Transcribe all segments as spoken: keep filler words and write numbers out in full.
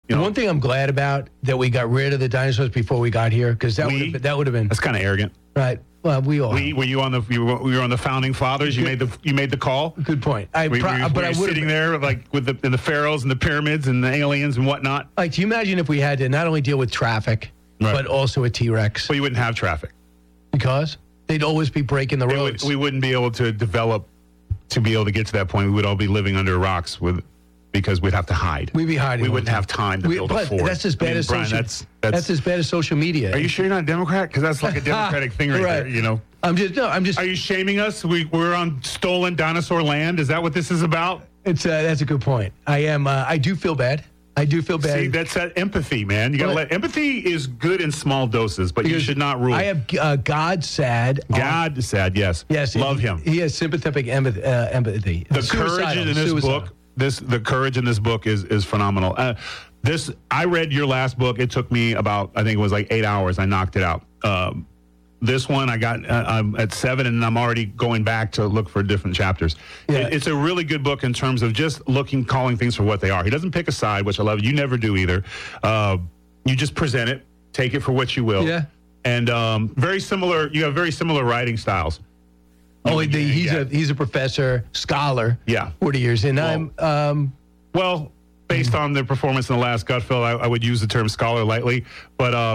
You know, One thing I'm glad about that we got rid of the dinosaurs before we got here, because that We? would have that would have been that's kind of arrogant. right. Well, we all. We, were you on the you were, you were on the founding fathers? You made the you made the call. Good point. I We, pro- we, but we I were would sitting have there like with the, and the pharaohs and the pyramids and the aliens and whatnot. like. Do you imagine if we had to not only deal with traffic, Right. but also a T-Rex? Well, you wouldn't have traffic. Because they'd always be breaking the It roads. would, we wouldn't be able to develop to be able to get to that point. We would all be living under rocks with because we'd have to hide. We'd be hiding. We all wouldn't the time. have time to We- build a but fort. that's as bad I mean, as Brian, social. That's, that's that's as bad as social media. Are you sure you're not a Democrat? Because that's like a Democratic thing right, Right. there. You know. I'm just no. I'm just. Are you shaming us? We we're on stolen dinosaur land. Is that what this is about? It's uh, that's a good point. I am. Uh, I do feel bad. I do feel bad. See, that's that empathy, man. You got to Well, let empathy is good in small doses, but you because should not rule. I have uh, God sad. on- God said yes. Yes. love he, him. He has sympathetic empathy. Uh, empathy. The Suicidal, courage in this suicidal. book, this the courage in this book is is phenomenal. Uh, this I read your last book. It took me about I think it was like eight hours. I knocked it out. Um, this one I got uh, I'm at seven, and I'm already going back to look for different chapters. Yeah. It, it's a really good book in terms of just looking, calling things for what they are. He doesn't pick a side, which I love. You never do either. Uh, you just present it, take it for what you will. Yeah. And um, very similar. You have very similar writing styles. Oh, You- the, you he's got- a he's a professor, scholar. Yeah. forty years, and Well- I'm. Um, Well, based on their performance in the last Gutfeld, I, I would use the term scholar lightly, but uh,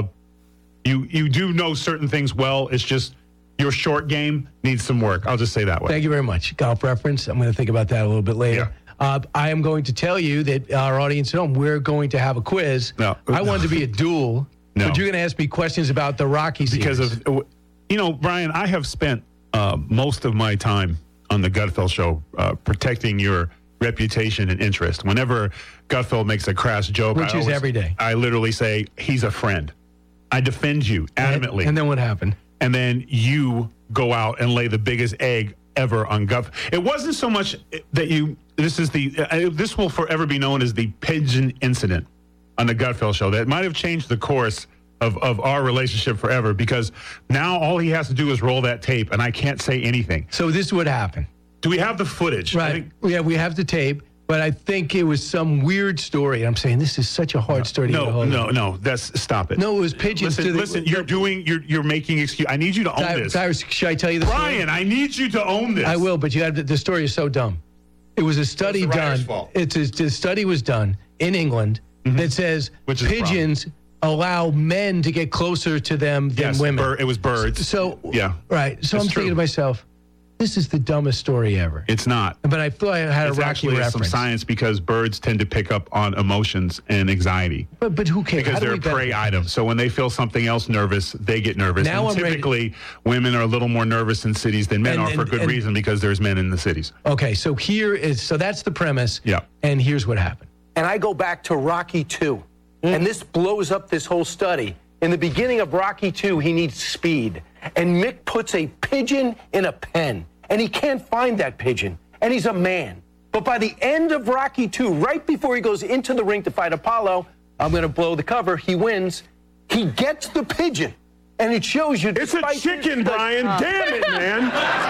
you you do know certain things well. It's just your short game needs some work. I'll just say that way. Thank you very much. Golf reference. I'm going to think about that a little bit later. Uh, I am going to tell you that our audience at home, we're going to have a quiz. No. I wanted to be a duel, No. but you're going to ask me questions about the Rocky series. Because of, you know, Brian, I have spent uh, most of my time on the Gutfeld show uh, protecting your reputation and interest. Whenever Gutfeld makes a crass joke, Which I is always- every day. I literally say, he's a friend. I defend you adamantly. And, and then what happened? and then you go out and lay the biggest egg ever on Guff. It wasn't so much that you. This is the. Uh, this will forever be known as the pigeon incident on the Gutfeld show. That might have changed the course of of our relationship forever, because now all he has to do is roll that tape, and I can't say anything. So this is what happened. Do we have the footage? I Right. think- Yeah, we have the tape, but I think it was some weird story. I'm saying this is such a hard story to get a No, hold no, of. no. That's stop it. No, it was pigeons Listen, to the. listen. You're doing. You're you're making excuse. I need you to own Ty- this, Tyrus, should I tell you the story? Brian. I need you to own this. I will, but you have to, the story is so dumb. It was a study the writer's done. fault. It's a, the study was done in England that says Which is the pigeons allow men to get closer to them than Yes, women. bir- it was birds. So Yeah. right. So That's I'm thinking true. to myself, this is the dumbest story ever. It's not. But I thought I had It's a Rocky actually some reference. science, because birds tend to pick up on emotions and anxiety But but who cares? because How do they're we a benefit? prey item. So when they feel something else nervous, they get nervous. Now and I'm ready- typically, women are a little more nervous in cities than men And- are for and- good and- reason, because there's men in the cities. Okay, so here is so that's the premise. Yeah. And here's what happened. And I go back to Rocky two. And this blows up this whole study. In the beginning of Rocky two, he needs speed. And Mick puts a pigeon in a pen. And he can't find that pigeon. And he's a man. But by the end of Rocky two, right before he goes into the ring to fight Apollo, I'm going to blow the cover, he wins. He gets the pigeon. And it shows you. It's a despite chicken, this- Brian. Damn it, man.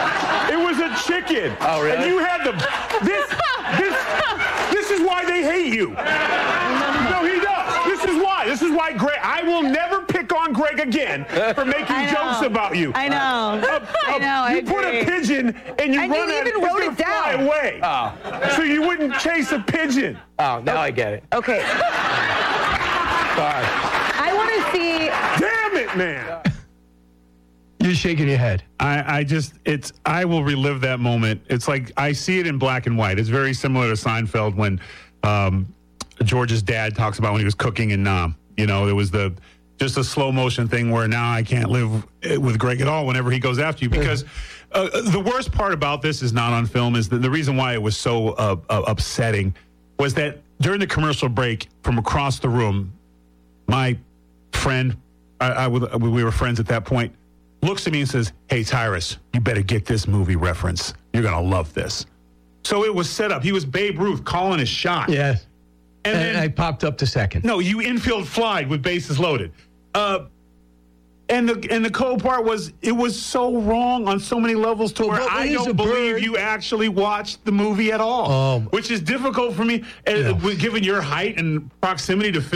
It was a chicken. Oh, really? And you had the this this this is why they hate you. No, he does. This is why. This is why Greg. I will never pick on Greg again for making I know. jokes about you. I know. I know, I You put a agree. pigeon and you And run you at even it, wrote it's it gonna fly down. away. So you wouldn't chase a pigeon. Oh, now I get it. Okay. Sorry. I want to see. Damn it, man. You're shaking your head. I, I just, it's, I will relive that moment. It's like, I see it in black and white. It's very similar to Seinfeld when um, George's dad talks about when he was cooking in Nam. You know, there was the, just a slow motion thing where now I can't live with Greg at all whenever he goes after you. Because uh, the worst part about this is not on film, is that the reason why it was so uh, uh, upsetting was that during the commercial break from across the room, my friend, I, I, we were friends at that point, looks at me and says, "Hey, Tyrus, you better get this movie reference. You're going to love this." So it was set up. He was Babe Ruth calling his shot. Yes. And, And then, I popped up to second. no, you infield flied with bases loaded. Uh, and the and the cold part was, it was so wrong on so many levels to Well, where but I it is a don't believe bird. you actually watched the movie at all, Oh. which is difficult for me, uh, Yeah. given your height and proximity to